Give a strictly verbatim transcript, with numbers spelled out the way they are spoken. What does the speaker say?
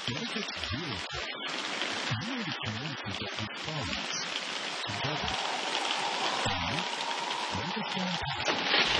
What if it's really great? You need a community that responds together. And understand